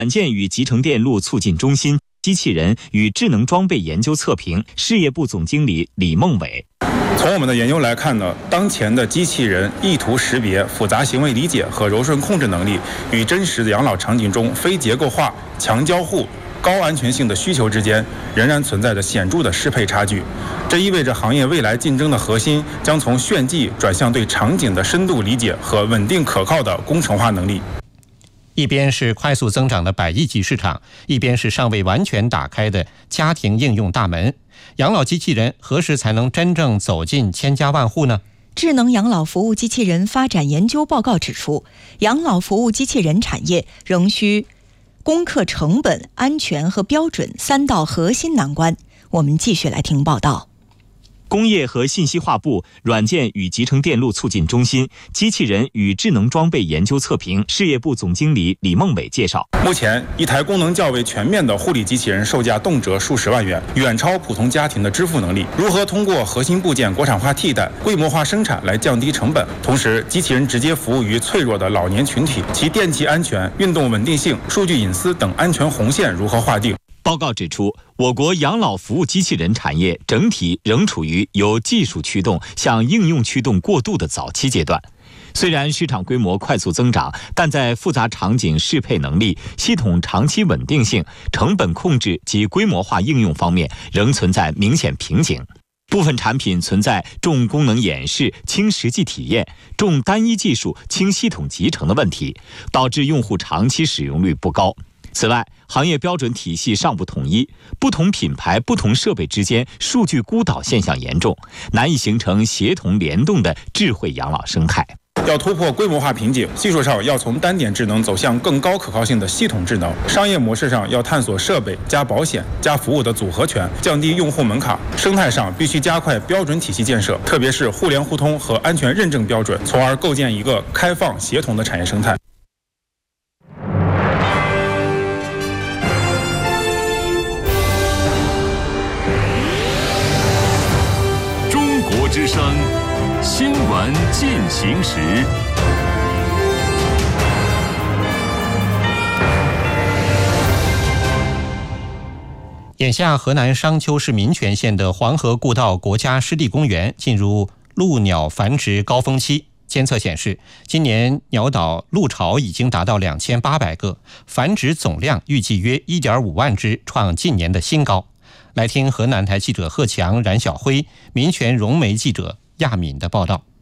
软件与集成电路促进中心机器人与智能装备研究测评事业部总经理李梦伟。 从我们的研究来看呢，当前的机器人意图识别、复杂行为理解和柔顺控制能力与真实的养老场景中非结构化、强交互、高安全性的需求之间仍然存在着显著的适配差距。这意味着行业未来竞争的核心将从炫技转向对场景的深度理解和稳定可靠的工程化能力。 一边是快速增长的100亿级市场，一边是尚未完全打开的家庭应用大门。养老机器人何时才能真正走进千家万户呢？ 智能养老服务机器人发展研究报告指出，养老服务机器人产业仍需攻克成本、安全和标准3道核心难关。我们继续来听报道。 工业和信息化部软件与集成电路促进中心机器人与智能装备研究测评事业部总经理李梦伟介绍， 目前一台功能较为全面的护理机器人售价动辄数十万元，远超普通家庭的支付能力。如何通过核心部件国产化替代、规模化生产来降低成本？同时，机器人直接服务于脆弱的老年群体，其电气安全、运动稳定性、数据隐私等安全红线如何划定？ 报告指出，我国养老服务机器人产业整体仍处于由技术驱动向应用驱动过渡的早期阶段。虽然市场规模快速增长，但在复杂场景适配能力、系统长期稳定性、成本控制及规模化应用方面仍存在明显瓶颈。部分产品存在重功能演示、轻实际体验、重单一技术、轻系统集成的问题，导致用户长期使用率不高。此外，行业标准体系尚不统一，不同品牌、不同设备之间数据孤岛现象严重，难以形成协同联动的智慧养老生态。 要突破规模化瓶颈，技术上要从单点智能走向更高可靠性的系统智能，商业模式上要探索设备加保险加服务的组合拳，降低用户门槛。生态上必须加快标准体系建设，特别是互联互通和安全认证标准，从而构建一个开放协同的产业生态。 之声新闻进行时。 眼下，河南商丘市民权县的黄河故道国家湿地公园进入鹭鸟繁殖高峰期。监测显示，今年鸟岛鹭巢已经达到2800个，繁殖总量预计约1.5万只，创近年的新高。来听河南台记者贺强、冉晓辉、民权融媒记者亚敏的报道。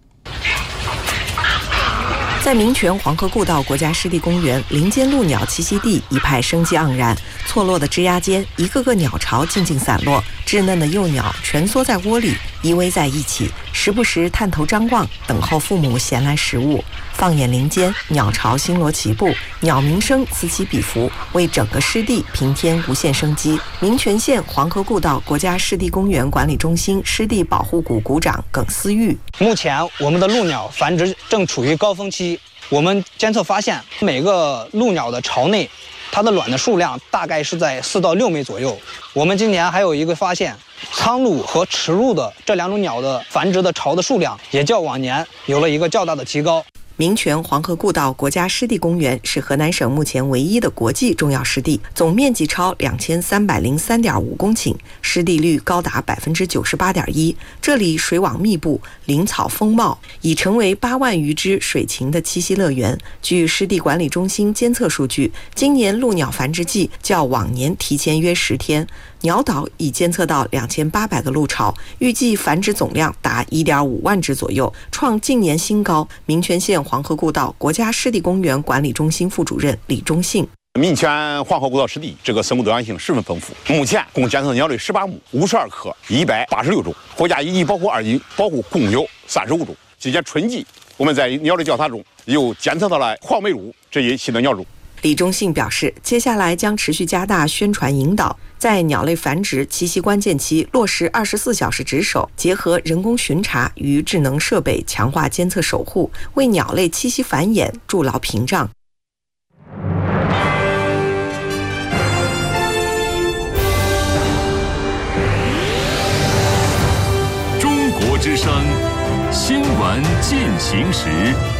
在民权黄河故道国家湿地公园林间鹭鸟栖息地一派生机盎然，错落的枝桠间，一个个鸟巢静静散落，稚嫩的幼鸟蜷缩在窝里，依偎在一起，时不时探头张望，等候父母衔来食物。放眼林间，鸟巢星罗棋布，鸟鸣声此起彼伏，为整个湿地平添无限生机。民权县黄河故道国家湿地公园管理中心湿地保护股股长耿思玉： 目前我们的鹭鸟繁殖正处于高峰期，我们监测发现，每个鹭鸟的巢内，它的卵的数量大概是在4到6枚左右。我们今年还有一个发现，苍鹭和池鹭的这2种鸟的繁殖的巢的数量，也较往年有了一个较大的提高。 民权黄河故道国家湿地公园是河南省目前唯一的国际重要湿地，总面积超2303.5公顷，湿地率高达98.1%。这里水网密布，林草丰茂，已成为8万余只水禽的栖息乐园。据湿地管理中心监测数据，今年鹭鸟繁殖季较往年提前约10天。鸟岛已监测到2800个鹭巢，预计繁殖总量达1.5万只左右，创近年新高。民权县黄河故道国家湿地公园管理中心副主任李忠信： 民权黄河故道湿地这个生物多样性十分丰富，目前共监测鸟类18目，52科，186种，国家一级保护、2级保护共有35种。今年春季，我们在鸟类调查中又监测到了黄眉鹭这一新的鸟种。 李忠信表示，接下来将持续加大宣传引导，在鸟类繁殖栖息关键期落实24小时值守，结合人工巡查与智能设备强化监测守护，为鸟类栖息繁衍筑牢屏障。 中国之声新闻进行时。